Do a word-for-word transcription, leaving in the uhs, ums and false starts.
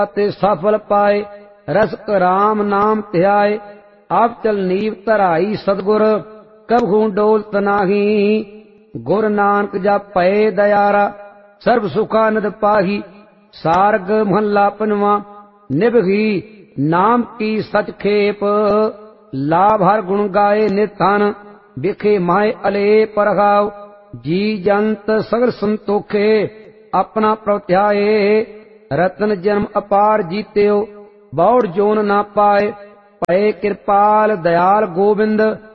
ते सफल पाए। रसक राम नाम ध्याए, आप चल नीव धराई सतगुर, कबहू डोलत नाही। गुर नानक जपै दयारा, सर्व सुखानंद पाही। सारग महला पंजवां। निभगी नाम की सच खेप, लाभ हर गुण गाए निधन। बिखे माए अलेप रखाओ, जी जंत सगल संतोखे, अपना प्रभ ध्याए। रतन जन्म अपार जीत्यो, बौड़ जोन ना पाए। पए कृपाल दयाल गोबिंद,